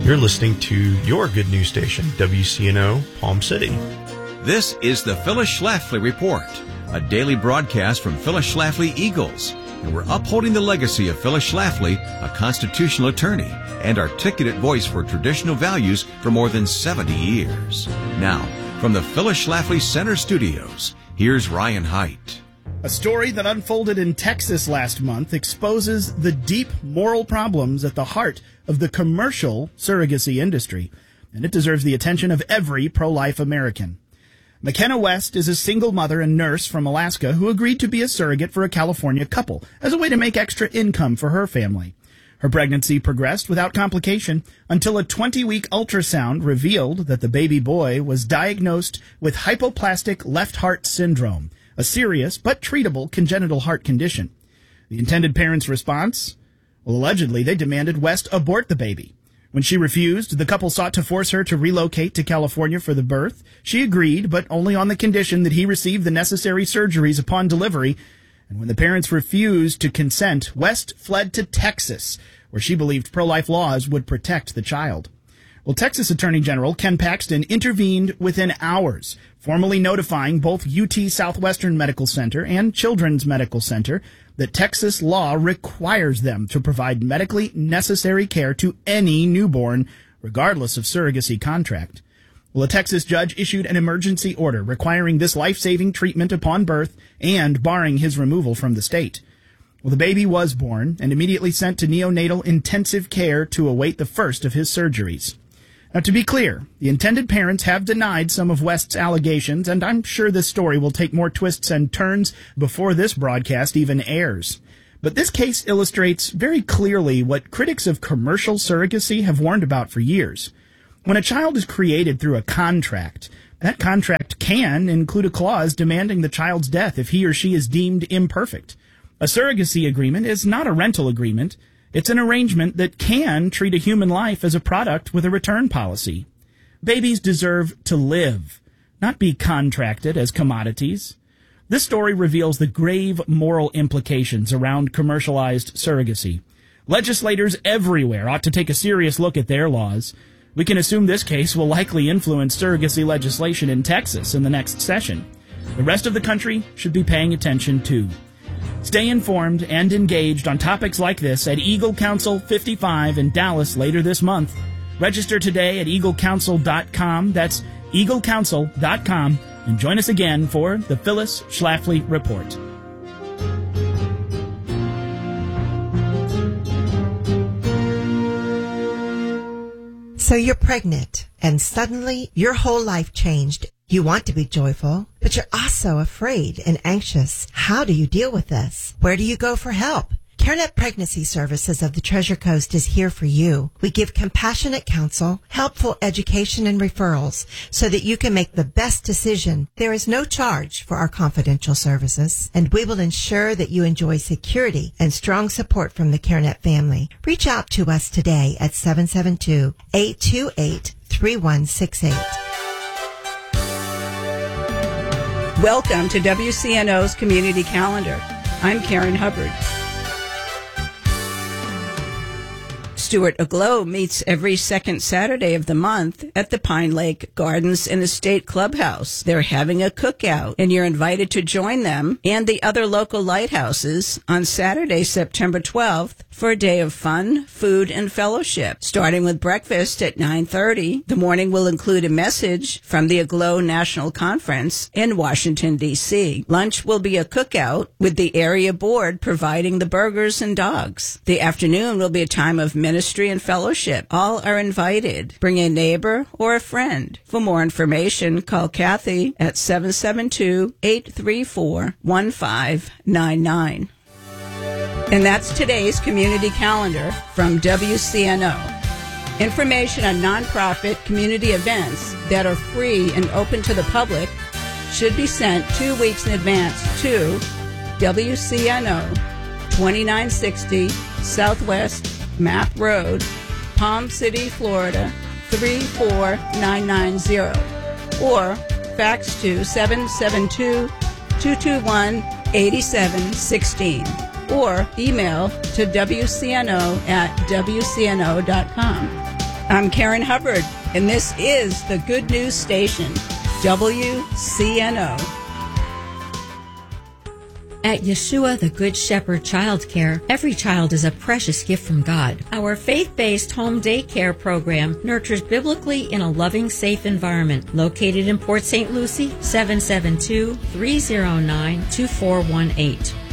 You're listening to your good news station, WCNO Palm City. This is the Phyllis Schlafly Report, a daily broadcast from Phyllis Schlafly Eagles. And we're upholding the legacy of Phyllis Schlafly, a constitutional attorney and articulate voice for traditional values for more than 70 years. Now, from the Phyllis Schlafly Center Studios, here's Ryan Haidt. A story that unfolded in Texas last month exposes the deep moral problems at the heart of the commercial surrogacy industry, and it deserves the attention of every pro-life American. McKenna West is a single mother and nurse from Alaska who agreed to be a surrogate for a California couple as a way to make extra income for her family. Her pregnancy progressed without complication until a 20-week ultrasound revealed that the baby boy was diagnosed with hypoplastic left heart syndrome, a serious but treatable congenital heart condition. The intended parents' response? Well, allegedly, they demanded West abort the baby. When she refused, the couple sought to force her to relocate to California for the birth. She agreed, but only on the condition that he receive the necessary surgeries upon delivery. And when the parents refused to consent, West fled to Texas, where she believed pro-life laws would protect the child. Well, Texas Attorney General Ken Paxton intervened within hours, formally notifying both UT Southwestern Medical Center and Children's Medical Center that Texas law requires them to provide medically necessary care to any newborn, regardless of surrogacy contract. Well, a Texas judge issued an emergency order requiring this life-saving treatment upon birth and barring his removal from the state. Well, the baby was born and immediately sent to neonatal intensive care to await the first of his surgeries. Now, to be clear, the intended parents have denied some of West's allegations, and I'm sure this story will take more twists and turns before this broadcast even airs. But this case illustrates very clearly what critics of commercial surrogacy have warned about for years. When a child is created through a contract, that contract can include a clause demanding the child's death if he or she is deemed imperfect. A surrogacy agreement is not a rental agreement. It's an arrangement that can treat a human life as a product with a return policy. Babies deserve to live, not be contracted as commodities. This story reveals the grave moral implications around commercialized surrogacy. Legislators everywhere ought to take a serious look at their laws. We can assume this case will likely influence surrogacy legislation in Texas in the next session. The rest of the country should be paying attention too. Stay informed and engaged on topics like this at Eagle Council 55 in Dallas later this month. Register today at eaglecouncil.com. That's eaglecouncil.com. And join us again for the Phyllis Schlafly Report. So you're pregnant, and suddenly your whole life changed. You want to be joyful, but you're also afraid and anxious. How do you deal with this? Where do you go for help? CareNet Pregnancy Services of the Treasure Coast is here for you. We give compassionate counsel, helpful education, and referrals so that you can make the best decision. There is no charge for our confidential services, and we will ensure that you enjoy security and strong support from the CareNet family. Reach out to us today at 772-828-3168. Welcome to WCNO's Community Calendar. I'm Karen Hubbard. Stuart Aglow meets every second Saturday of the month at the Pine Lake Gardens and Estate Clubhouse. They're having a cookout, and you're invited to join them and the other local lighthouses on Saturday, September 12th for a day of fun, food, and fellowship. Starting with breakfast at 9:30, the morning will include a message from the Aglow National Conference in Washington, D.C. Lunch will be a cookout with the area board providing the burgers and dogs. The afternoon will be a time of ministry and fellowship. All are invited. Bring a neighbor or a friend. For more information, call Kathy at 772-834-1599. And that's today's community calendar from WCNO. Information on nonprofit community events that are free and open to the public should be sent 2 weeks in advance to WCNO, 2960 Southwest Map Road, Palm City, Florida, 34990, or fax to 772-221-8716, or email to WCNO@WCNO.com. I'm Karen Hubbard, and this is the Good News Station, WCNO. At Yeshua, the Good Shepherd Child Care, every child is a precious gift from God. Our faith-based home daycare program nurtures biblically in a loving, safe environment. Located in Port St. Lucie, 772-309-2418.